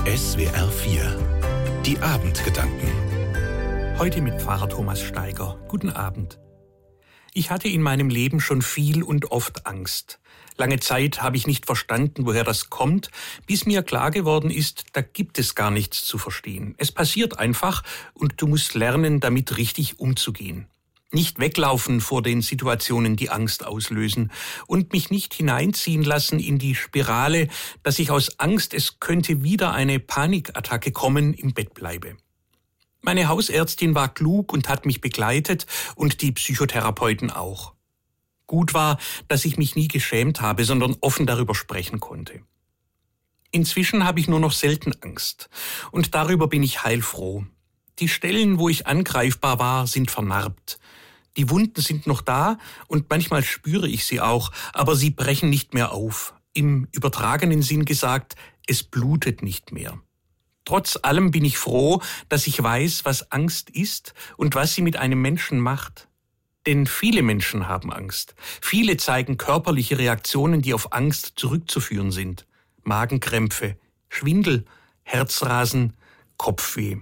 SWR 4 Die Abendgedanken. Heute mit Pfarrer Thomas Steiger. Guten Abend. Ich hatte in meinem Leben schon viel und oft Angst. Lange Zeit habe ich nicht verstanden, woher das kommt, bis mir klar geworden ist, da gibt es gar nichts zu verstehen. Es passiert einfach und du musst lernen, damit richtig umzugehen. Nicht weglaufen vor den Situationen, die Angst auslösen und mich nicht hineinziehen lassen in die Spirale, dass ich aus Angst, es könnte wieder eine Panikattacke kommen, im Bett bleibe. Meine Hausärztin war klug und hat mich begleitet und die Psychotherapeuten auch. Gut war, dass ich mich nie geschämt habe, sondern offen darüber sprechen konnte. Inzwischen habe ich nur noch selten Angst und darüber bin ich heilfroh. Die Stellen, wo ich angreifbar war, sind vernarbt. Die Wunden sind noch da und manchmal spüre ich sie auch, aber sie brechen nicht mehr auf. Im übertragenen Sinn gesagt, es blutet nicht mehr. Trotz allem bin ich froh, dass ich weiß, was Angst ist und was sie mit einem Menschen macht. Denn viele Menschen haben Angst. Viele zeigen körperliche Reaktionen, die auf Angst zurückzuführen sind. Magenkrämpfe, Schwindel, Herzrasen, Kopfweh.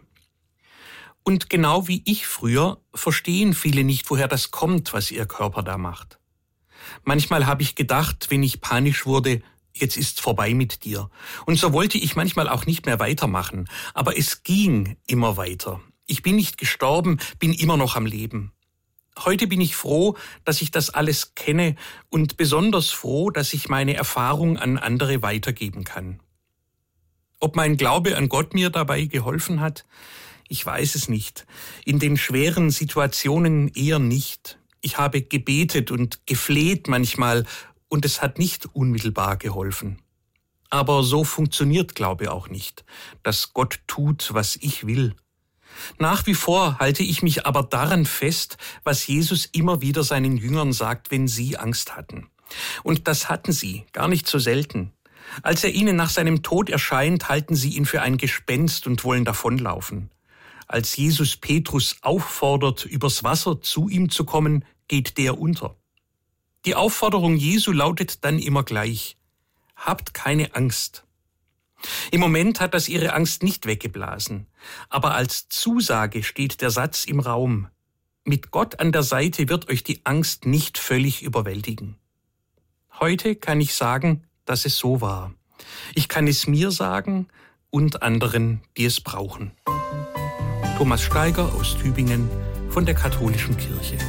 Und genau wie ich früher verstehen viele nicht, woher das kommt, was ihr Körper da macht. Manchmal habe ich gedacht, wenn ich panisch wurde, jetzt ist's vorbei mit dir. Und so wollte ich manchmal auch nicht mehr weitermachen. Aber es ging immer weiter. Ich bin nicht gestorben, bin immer noch am Leben. Heute bin ich froh, dass ich das alles kenne und besonders froh, dass ich meine Erfahrung an andere weitergeben kann. Ob mein Glaube an Gott mir dabei geholfen hat? Ich weiß es nicht. In den schweren Situationen eher nicht. Ich habe gebetet und gefleht manchmal und es hat nicht unmittelbar geholfen. Aber so funktioniert Glaube auch nicht, dass Gott tut, was ich will. Nach wie vor halte ich mich aber daran fest, was Jesus immer wieder seinen Jüngern sagt, wenn sie Angst hatten. Und das hatten sie, gar nicht so selten. Als er ihnen nach seinem Tod erscheint, halten sie ihn für ein Gespenst und wollen davonlaufen. Als Jesus Petrus auffordert, übers Wasser zu ihm zu kommen, geht der unter. Die Aufforderung Jesu lautet dann immer gleich: Habt keine Angst. Im Moment hat das ihre Angst nicht weggeblasen, aber als Zusage steht der Satz im Raum: Mit Gott an der Seite wird euch die Angst nicht völlig überwältigen. Heute kann ich sagen, dass es so war. Ich kann es mir sagen und anderen, die es brauchen. Thomas Steiger aus Tübingen von der Katholischen Kirche.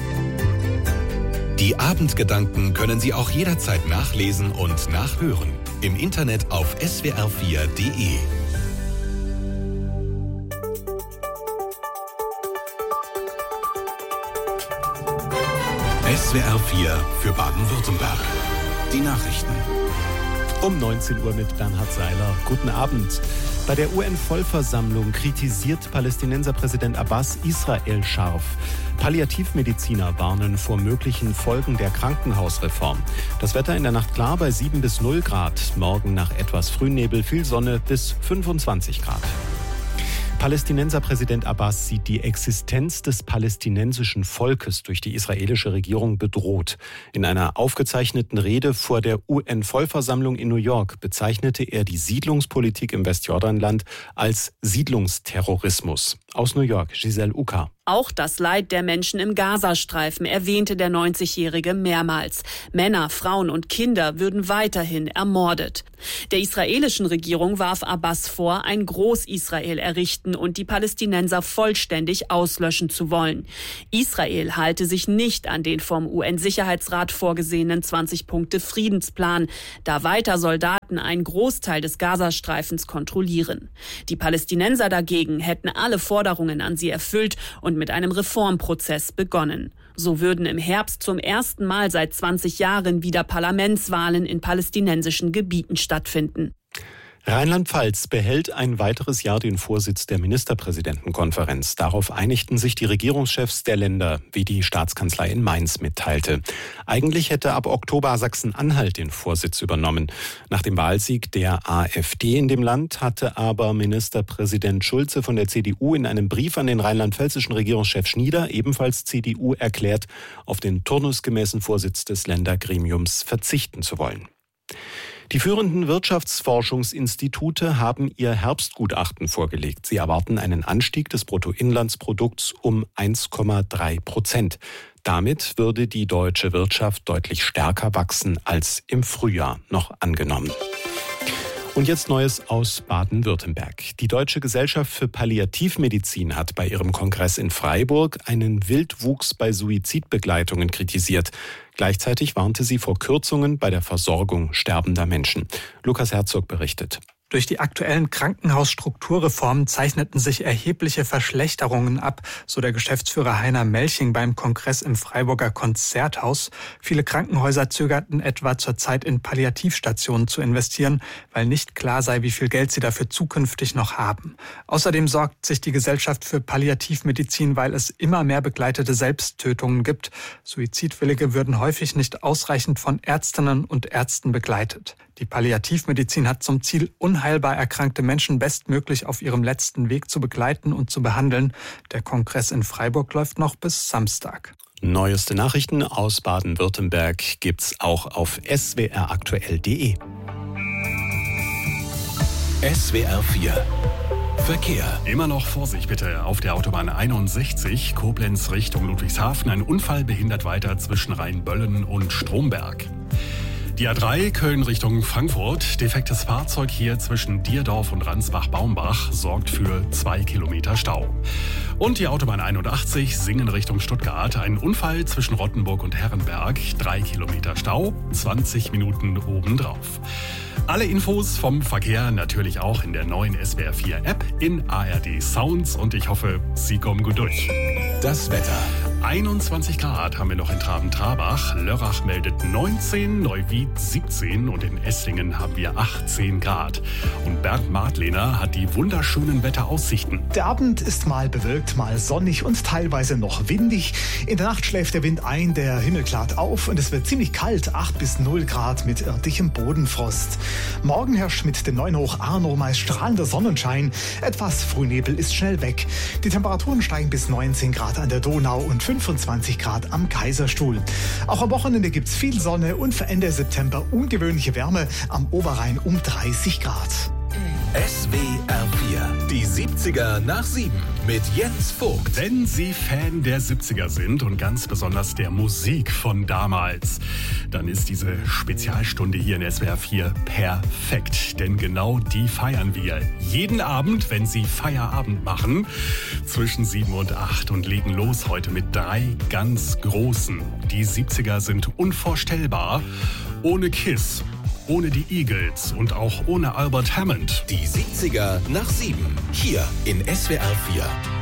Die Abendgedanken können Sie auch jederzeit nachlesen und nachhören. Im Internet auf swr4.de. SWR 4 für Baden-Württemberg. Die Nachrichten. Um 19 Uhr mit Bernhard Seiler. Guten Abend. Bei der UN-Vollversammlung kritisiert Palästinenserpräsident Abbas Israel scharf. Palliativmediziner warnen vor möglichen Folgen der Krankenhausreform. Das Wetter in der Nacht klar bei 7 bis 0 Grad. Morgen nach etwas Frühnebel viel Sonne bis 25 Grad. Palästinenserpräsident Abbas sieht die Existenz des palästinensischen Volkes durch die israelische Regierung bedroht. In einer aufgezeichneten Rede vor der UN-Vollversammlung in New York bezeichnete er die Siedlungspolitik im Westjordanland als Siedlungsterrorismus. Aus New York, Giselle Uka. Auch das Leid der Menschen im Gazastreifen erwähnte der 90-Jährige mehrmals. Männer, Frauen und Kinder würden weiterhin ermordet. Der israelischen Regierung warf Abbas vor, ein Groß-Israel errichten und die Palästinenser vollständig auslöschen zu wollen. Israel halte sich nicht an den vom UN-Sicherheitsrat vorgesehenen 20-Punkte-Friedensplan, da weiter Soldaten einen Großteil des Gazastreifens kontrollieren. Die Palästinenser dagegen hätten alle Forderungen an sie erfüllt und mit einem Reformprozess begonnen. So würden im Herbst zum ersten Mal seit 20 Jahren wieder Parlamentswahlen in palästinensischen Gebieten stattfinden. Rheinland-Pfalz behält ein weiteres Jahr den Vorsitz der Ministerpräsidentenkonferenz. Darauf einigten sich die Regierungschefs der Länder, wie die Staatskanzlei in Mainz mitteilte. Eigentlich hätte ab Oktober Sachsen-Anhalt den Vorsitz übernommen. Nach dem Wahlsieg der AfD in dem Land hatte aber Ministerpräsident Schulze von der CDU in einem Brief an den rheinland-pfälzischen Regierungschef Schnieder, ebenfalls CDU, erklärt, auf den turnusgemäßen Vorsitz des Ländergremiums verzichten zu wollen. Die führenden Wirtschaftsforschungsinstitute haben ihr Herbstgutachten vorgelegt. Sie erwarten einen Anstieg des Bruttoinlandsprodukts um 1,3%. Damit würde die deutsche Wirtschaft deutlich stärker wachsen als im Frühjahr noch angenommen. Und jetzt Neues aus Baden-Württemberg. Die Deutsche Gesellschaft für Palliativmedizin hat bei ihrem Kongress in Freiburg einen Wildwuchs bei Suizidbegleitungen kritisiert. Gleichzeitig warnte sie vor Kürzungen bei der Versorgung sterbender Menschen. Lukas Herzog berichtet. Durch die aktuellen Krankenhausstrukturreformen zeichneten sich erhebliche Verschlechterungen ab, so der Geschäftsführer Heiner Melching beim Kongress im Freiburger Konzerthaus. Viele Krankenhäuser zögerten etwa zurzeit in Palliativstationen zu investieren, weil nicht klar sei, wie viel Geld sie dafür zukünftig noch haben. Außerdem sorgt sich die Gesellschaft für Palliativmedizin, weil es immer mehr begleitete Selbsttötungen gibt. Suizidwillige würden häufig nicht ausreichend von Ärztinnen und Ärzten begleitet. Die Palliativmedizin hat zum Ziel, unheilbar erkrankte Menschen bestmöglich auf ihrem letzten Weg zu begleiten und zu behandeln. Der Kongress in Freiburg läuft noch bis Samstag. Neueste Nachrichten aus Baden-Württemberg gibt's auch auf swraktuell.de. SWR 4 Verkehr. Immer noch Vorsicht bitte auf der Autobahn 61, Koblenz Richtung Ludwigshafen. Ein Unfall behindert weiter zwischen Rheinböllen und Stromberg. Die A3 Köln Richtung Frankfurt. Defektes Fahrzeug hier zwischen Dierdorf und Ransbach-Baumbach sorgt für 2 Kilometer Stau. Und die Autobahn 81 Singen Richtung Stuttgart. Ein Unfall zwischen Rottenburg und Herrenberg. 3 Kilometer Stau, 20 Minuten obendrauf. Alle Infos vom Verkehr natürlich auch in der neuen SWR 4 App in ARD Sounds und ich hoffe, Sie kommen gut durch. Das Wetter. 21 Grad haben wir noch in Traben-Trabach. Lörrach meldet 19, Neuwied 17 und in Esslingen haben wir 18 Grad. Und Bernd Martlehner hat die wunderschönen Wetteraussichten. Der Abend ist mal bewölkt, mal sonnig und teilweise noch windig. In der Nacht schläft der Wind ein, der Himmel klart auf und es wird ziemlich kalt, 8 bis 0 Grad mit örtlichem Bodenfrost. Morgen herrscht mit dem neuen Hoch Arno meist strahlender Sonnenschein. Etwas Frühnebel ist schnell weg. Die Temperaturen steigen bis 19 Grad an der Donau und 25 Grad am Kaiserstuhl. Auch am Wochenende gibt's viel Sonne und für Ende September ungewöhnliche Wärme, am Oberrhein um 30 Grad. SWR 4, die 70er nach 7 mit Jens Vogt. Wenn Sie Fan der 70er sind und ganz besonders der Musik von damals, dann ist diese Spezialstunde hier in SWR 4 perfekt. Denn genau die feiern wir jeden Abend, wenn Sie Feierabend machen, zwischen 7 und 8 und legen los heute mit 3 ganz großen. Die 70er sind unvorstellbar, ohne Kiss, ohne die Eagles und auch ohne Albert Hammond. Die 70er nach 7, hier in SWR 4.